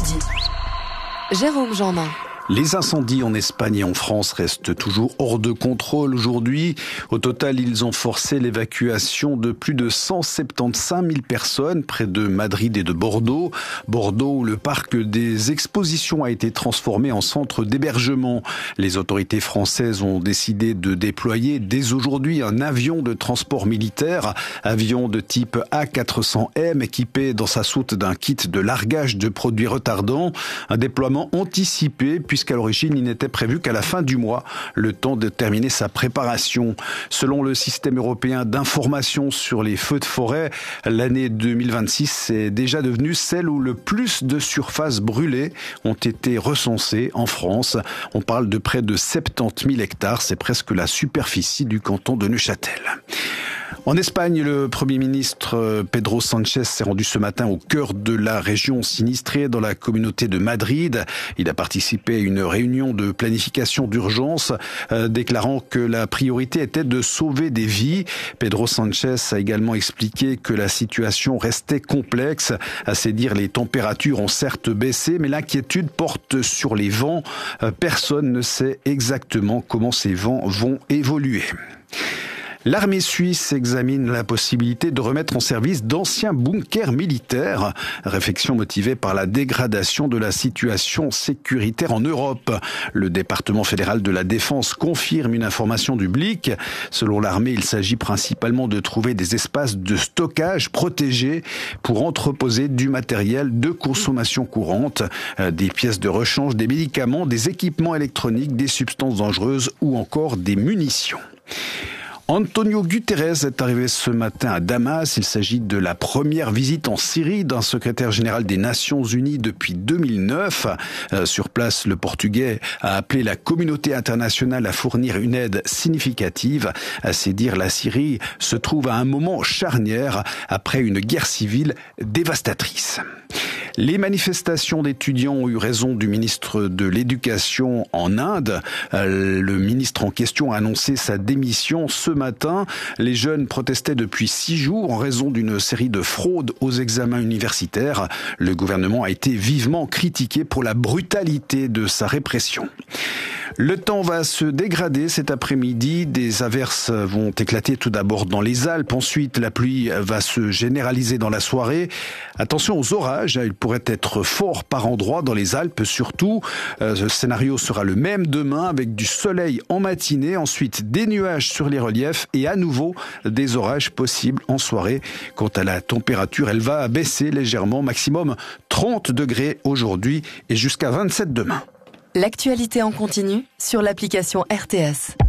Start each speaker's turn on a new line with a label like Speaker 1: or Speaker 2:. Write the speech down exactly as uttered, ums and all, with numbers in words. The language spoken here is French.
Speaker 1: midi. Jérôme Jeannin.
Speaker 2: Les incendies en Espagne et en France restent toujours hors de contrôle aujourd'hui. Au total, ils ont forcé l'évacuation de plus de cent soixante-quinze mille personnes près de Madrid et de Bordeaux. Bordeaux, où le parc des expositions a été transformé en centre d'hébergement. Les autorités françaises ont décidé de déployer dès aujourd'hui un avion de transport militaire, avion de type A quatre cents M équipé dans sa soute d'un kit de largage de produits retardants. Un déploiement anticipé puisqu'à l'origine, il n'était prévu qu'à la fin du mois, le temps de terminer sa préparation. Selon le système européen d'information sur les feux de forêt, l'année deux mille vingt-six est déjà devenue celle où le plus de surfaces brûlées ont été recensées en France. On parle de près de soixante-dix mille hectares, c'est presque la superficie du canton de Neuchâtel. En Espagne, le Premier ministre Pedro Sánchez s'est rendu ce matin au cœur de la région sinistrée dans la communauté de Madrid. Il a participé à une réunion de planification d'urgence, euh, déclarant que la priorité était de sauver des vies. Pedro Sánchez a également expliqué que la situation restait complexe. À ses dires, les températures ont certes baissé, mais l'inquiétude porte sur les vents. Euh, personne ne sait exactement comment ces vents vont évoluer. L'armée suisse examine la possibilité de remettre en service d'anciens bunkers militaires, réflexion motivée par la dégradation de la situation sécuritaire en Europe. Le département fédéral de la Défense confirme une information du Blick. Selon l'armée, il s'agit principalement de trouver des espaces de stockage protégés pour entreposer du matériel de consommation courante, des pièces de rechange, des médicaments, des équipements électroniques, des substances dangereuses ou encore des munitions. Antonio Guterres est arrivé ce matin à Damas. Il s'agit de la première visite en Syrie d'un secrétaire général des Nations Unies depuis deux mille neuf. Euh, sur place, le Portugais a appelé la communauté internationale à fournir une aide significative. À ses dires, la Syrie se trouve à un moment charnière après une guerre civile dévastatrice. Les manifestations d'étudiants ont eu raison du ministre de l'Éducation en Inde. Le ministre en question a annoncé sa démission ce matin. Les jeunes protestaient depuis six jours en raison d'une série de fraudes aux examens universitaires. Le gouvernement a été vivement critiqué pour la brutalité de sa répression. Le temps va se dégrader cet après-midi. Des averses vont éclater tout d'abord dans les Alpes. Ensuite, la pluie va se généraliser dans la soirée. Attention aux orages. Il pourrait être fort par endroits dans les Alpes surtout. Euh, ce scénario sera le même demain avec du soleil en matinée. Ensuite, des nuages sur les reliefs et à nouveau des orages possibles en soirée. Quant à la température, elle va baisser légèrement. Maximum trente degrés aujourd'hui et jusqu'à vingt-sept demain.
Speaker 1: L'actualité en continu sur l'application R T S.